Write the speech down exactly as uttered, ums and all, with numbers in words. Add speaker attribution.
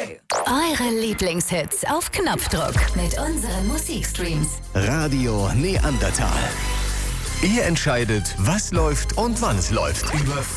Speaker 1: Hey! Eure Lieblingshits auf Knopfdruck mit unseren Musikstreams.
Speaker 2: Radio Neandertal. Ihr entscheidet, was läuft und wann es läuft. Über